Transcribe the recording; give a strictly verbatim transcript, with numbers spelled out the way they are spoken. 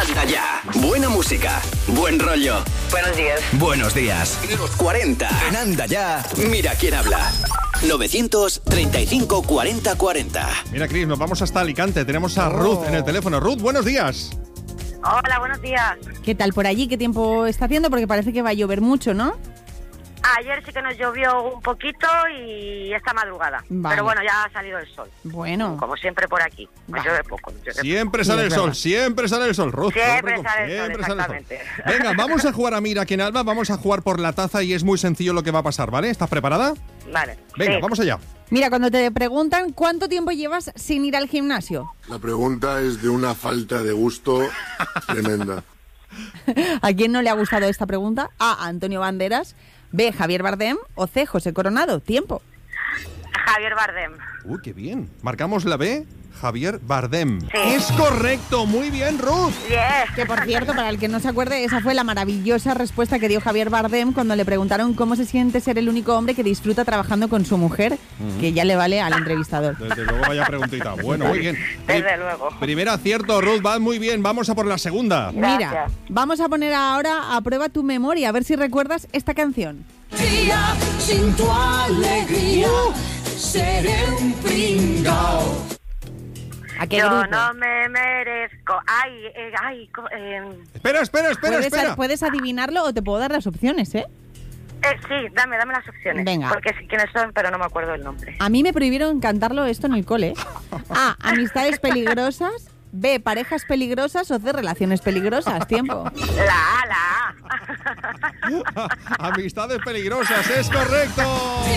Anda ya. Buena música, buen rollo. Buenos días. Buenos días. Los cuarenta. En Anda ya. Mira quién habla. novecientos treinta y cinco cuarenta cuarenta. Mira, Cris, nos vamos hasta Alicante. Tenemos a Oh. Ruth en el teléfono. Ruth, buenos días. Hola, buenos días. ¿Qué tal por allí? ¿Qué tiempo está haciendo? Porque parece que va a llover mucho, ¿no? Ayer sí que nos llovió un poquito y esta madrugada. Vale. Pero bueno, ya ha salido el sol. Bueno. Como siempre por aquí. Nos Va. llueve poco. Llueve Siempre Sí, sale es el sol, verdad. siempre sale el sol, Ruth. Siempre no te sale el sol, preocupes, siempre exactamente. Venga, vamos a jugar a Mira quién habla, vamos a jugar por la taza y es muy sencillo lo que va a pasar, ¿vale? ¿Estás preparada? poco. Vale. Venga, Sí. vamos allá. Mira, cuando te preguntan cuánto tiempo llevas sin ir al gimnasio, La pregunta es de una falta de gusto tremenda. ¿a quién no le ha gustado esta pregunta? A. Antonio Banderas, B. Javier Bardem o C. José Coronado. Tiempo. Javier Bardem. Uy, qué bien. Marcamos la B, Javier Bardem. Sí. Es correcto, muy bien, Ruth. Yeah. Que por cierto, para el que no se acuerde, esa fue la maravillosa respuesta que dio Javier Bardem cuando le preguntaron cómo se siente ser el único hombre que disfruta trabajando con su mujer, que ya le vale al entrevistador. Desde luego, vaya preguntita. Bueno, muy bien. Desde Pri- luego. Primer acierto, Ruth, vas muy bien. Vamos a por la segunda. Mira, Gracias. vamos a poner ahora a prueba tu memoria, a ver si recuerdas esta canción. Día sin tu alegría, seré un pringao. ¿A qué Yo grupo? no me merezco. Ay, eh, ay. co- Eh, Espera, espera, espera, ¿Puedes, espera. puedes adivinarlo o te puedo dar las opciones, ¿eh? eh, sí, dame, dame las opciones. Venga. Porque sí quiénes son, pero no me acuerdo el nombre. A mí me prohibieron cantarlo esto en el cole. A. Amistades peligrosas. B. Parejas peligrosas. O C. Relaciones peligrosas. Tiempo. La A, la A. Amistades peligrosas, es correcto.